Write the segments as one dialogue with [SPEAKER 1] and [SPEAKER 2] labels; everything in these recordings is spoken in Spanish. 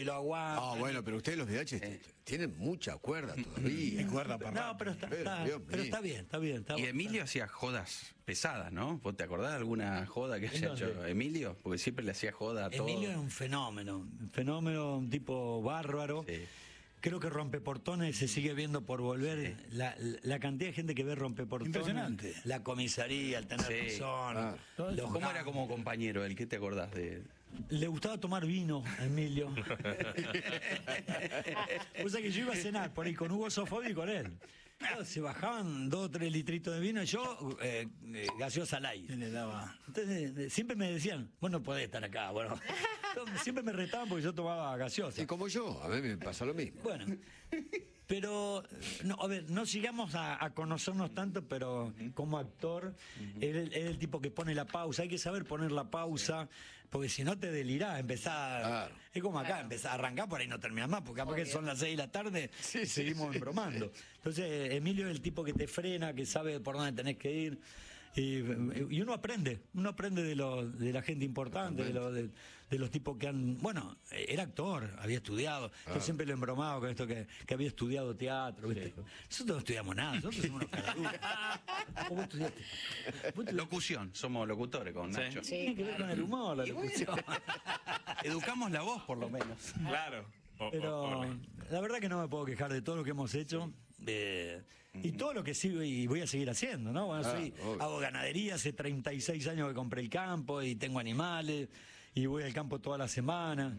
[SPEAKER 1] y lo aguantan.
[SPEAKER 2] Ah, bueno, pero ustedes los VH tienen mucha cuerda todavía.
[SPEAKER 3] Y cuerda para
[SPEAKER 1] No, pero está bien, está bien. Está
[SPEAKER 4] Y
[SPEAKER 1] bueno.
[SPEAKER 4] Emilio hacía jodas pesadas, ¿no? ¿Vos te acordás de alguna joda que haya
[SPEAKER 1] dónde?
[SPEAKER 4] hecho Emilio? Porque siempre le hacía joda a todo.
[SPEAKER 1] Emilio es un fenómeno, un tipo bárbaro.
[SPEAKER 4] Sí.
[SPEAKER 1] Creo que Rompeportones se sigue viendo por volver.
[SPEAKER 4] Sí.
[SPEAKER 1] La cantidad de gente que ve Rompeportones.
[SPEAKER 3] Impresionante.
[SPEAKER 1] La comisaría, el tener
[SPEAKER 4] Sí.
[SPEAKER 1] razón. los
[SPEAKER 4] ¿Cómo era
[SPEAKER 1] gambos.
[SPEAKER 4] como compañero? ¿El qué te acordás de...?
[SPEAKER 1] Le gustaba tomar vino a Emilio. O sea que yo iba a cenar por ahí con Hugo Sofovich y con él. Claro, se bajaban 2 o 3 litritos de vino y yo gaseosa light.
[SPEAKER 3] Se le daba.
[SPEAKER 1] Entonces siempre me decían, vos no podés estar acá. Bueno, siempre me retaban porque yo tomaba gaseosa.
[SPEAKER 2] Y como yo, a mí me pasa lo mismo.
[SPEAKER 1] Bueno, pero no, a ver, no llegamos a conocernos tanto, pero como actor, él es el tipo que pone la pausa. Hay que saber poner la pausa, porque si no te delirás, empezar.
[SPEAKER 2] Claro.
[SPEAKER 1] Es como acá, empezar a arrancar por ahí no terminás más, porque capaz que son las 6 de la tarde y seguimos embromando. Entonces, Emilio es el tipo que te frena, que sabe por dónde tenés que ir. Y uno aprende de la gente importante, de los tipos que han... Bueno, era actor, había estudiado. Yo siempre lo he embromado con esto que había estudiado teatro, ¿viste? Nosotros no estudiamos nada, nosotros somos unos caraduros. ¿Vos estudiaste?
[SPEAKER 4] Locución, somos locutores con Nacho.
[SPEAKER 1] Tiene que ver con el humor, la locución.
[SPEAKER 4] Educamos la voz, por lo menos.
[SPEAKER 5] Claro.
[SPEAKER 1] Pero la verdad que no me puedo quejar de todo lo que hemos hecho. Y todo lo que sigo y voy a seguir haciendo, ¿no? Bueno, hago ganadería, hace 36 años que compré el campo y tengo animales y voy al campo toda la semana.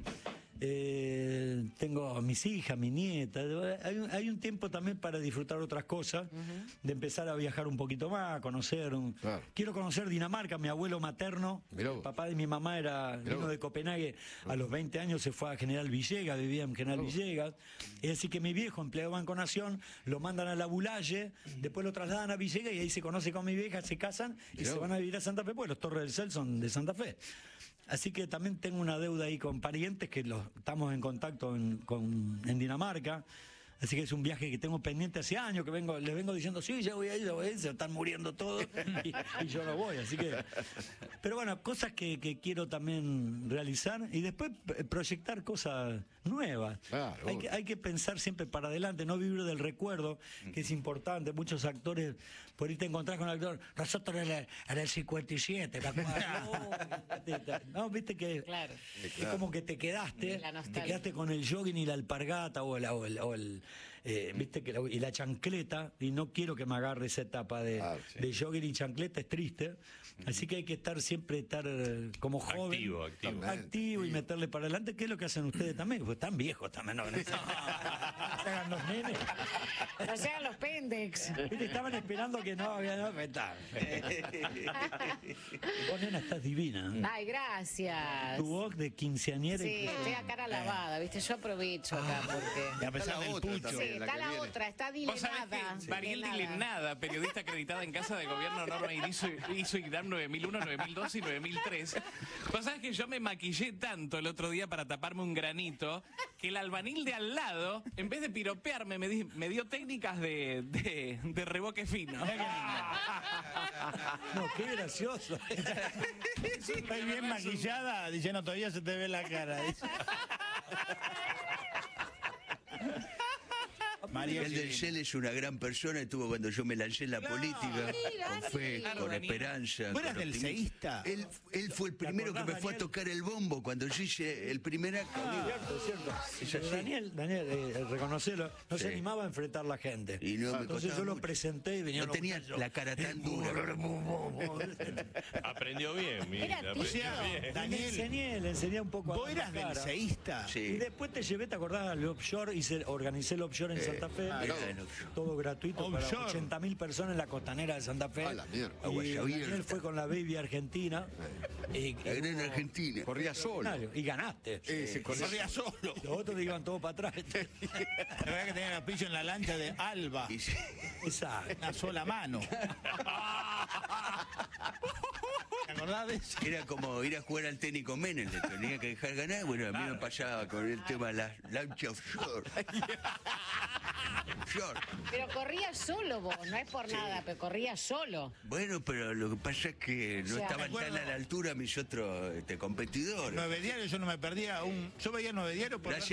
[SPEAKER 1] Tengo a mis hijas, mi nieta. Hay un tiempo también para disfrutar otras cosas, de empezar a viajar un poquito más, a conocer.
[SPEAKER 2] Claro.
[SPEAKER 1] Quiero conocer Dinamarca. Mi abuelo materno,
[SPEAKER 2] Mirá vos.
[SPEAKER 1] el papá de mi mamá, vino de Copenhague. A los 20 años se fue a General Villegas, vivía en General Villegas. Es decir, que mi viejo, empleado de Banco Nación, lo mandan a la Bulalle, después lo trasladan a Villegas y ahí se conoce con mi vieja, se casan y
[SPEAKER 2] Mirá
[SPEAKER 1] se
[SPEAKER 2] vos.
[SPEAKER 1] van a vivir a Santa Fe, porque los Torres del Cel son de Santa Fe. Así que también tengo una deuda ahí con parientes que estamos en contacto en Dinamarca. Así que es un viaje que tengo pendiente hace años, que les vengo diciendo, sí, ya voy a ir, se están muriendo todos y yo no voy. Así que, pero bueno, cosas que quiero también realizar y después proyectar cosas nuevas.
[SPEAKER 2] Claro.
[SPEAKER 1] Hay que pensar siempre para adelante, no vivir del recuerdo, que es importante. Muchos actores, por ahí te encontrás con el actor, nosotros en el 57, ¿te acuerdas? No, viste que
[SPEAKER 6] Claro.
[SPEAKER 1] es como que te quedaste
[SPEAKER 6] La nostalgia.
[SPEAKER 1] con el jogging y la alpargata o el viste que y la chancleta, y no quiero que me agarre esa etapa de jogging y chancleta, es triste. Así que hay que estar como joven, activo y meterle para adelante, que es lo que hacen ustedes también, porque están viejos también, ¿no? Se hagan los nenes.
[SPEAKER 6] No sean los pendex.
[SPEAKER 1] Viste, estaban esperando que no había Vos, nena, estás divina.
[SPEAKER 6] Ay, gracias.
[SPEAKER 1] Tu voz de quinceañera.
[SPEAKER 6] Sí, estoy a cara lavada, ¿viste? Yo aprovecho acá porque...
[SPEAKER 3] Y a pesar del pucho.
[SPEAKER 6] Sí, está la otra, está
[SPEAKER 5] Vos sabés
[SPEAKER 6] dilenada.
[SPEAKER 5] que Mariel Dilenada, periodista acreditada en Casa de Gobierno Norma hizo IGDAM 9001, 9002 y 9003. Vos sabés que yo me maquillé tanto el otro día para taparme un granito que el albanil de al lado, en vez de piropearme, me dio técnicas de reboque fino.
[SPEAKER 1] No, qué gracioso.
[SPEAKER 3] Está bien maquillada, diciendo todavía se te ve la cara. Dice.
[SPEAKER 7] Miguel del Cel es una gran persona, estuvo cuando yo me lancé en la política, con fe, con esperanza.
[SPEAKER 3] ¿Vos eras
[SPEAKER 7] con
[SPEAKER 3] del
[SPEAKER 7] optimismo.
[SPEAKER 3] ceísta?
[SPEAKER 7] Él fue el primero que me fue a tocar el bombo cuando yo hice el primer acto.
[SPEAKER 1] Es cierto. Daniel, reconocelo, no se animaba a enfrentar a la gente.
[SPEAKER 7] Y no me
[SPEAKER 1] Entonces
[SPEAKER 7] costaba
[SPEAKER 1] yo lo
[SPEAKER 7] mucho.
[SPEAKER 1] presenté y venía
[SPEAKER 7] No tenía la cara tan dura.
[SPEAKER 8] Aprendió bien,
[SPEAKER 6] Era
[SPEAKER 8] mira.
[SPEAKER 6] típico.
[SPEAKER 1] Le enseñé un poco a
[SPEAKER 3] ¿Vos eras del ceísta?
[SPEAKER 1] Y
[SPEAKER 7] Sí.
[SPEAKER 1] después te llevé, ¿te acordás? Al offshore y organicé el offshore en Santa Fe. Todo gratuito para
[SPEAKER 3] Offshore.
[SPEAKER 1] 80.000 personas en la costanera de Santa Fe.
[SPEAKER 2] A la mierda.
[SPEAKER 1] Y
[SPEAKER 7] Agua
[SPEAKER 1] Daniel
[SPEAKER 7] abierta.
[SPEAKER 1] fue con la Baby Argentina.
[SPEAKER 7] La gran Argentina.
[SPEAKER 2] Corría solo.
[SPEAKER 1] Y ganaste.
[SPEAKER 2] Se corría
[SPEAKER 3] Corría solo.
[SPEAKER 1] Los otros iban todos para atrás.
[SPEAKER 3] La verdad que tenía el pillo en la lancha de Alba.
[SPEAKER 7] Y sí.
[SPEAKER 1] Exacto.
[SPEAKER 3] Una sola mano. ¿Te acordás de eso?
[SPEAKER 7] Era como ir a jugar al tenis con Menem, le tenía que dejar ganar. Bueno, a mí me pasaba con el tema de las lanchas offshore. Offshore.
[SPEAKER 6] Pero corría solo vos, no es por nada, pero corría solo.
[SPEAKER 7] Bueno, pero lo que pasa es que no
[SPEAKER 6] O sea,
[SPEAKER 7] estaban
[SPEAKER 3] me acuerdo-
[SPEAKER 7] tan a la altura mis otros competidores.
[SPEAKER 3] 9 diarios, yo no me perdía un... Yo veía 9 diarios por...
[SPEAKER 7] Gracias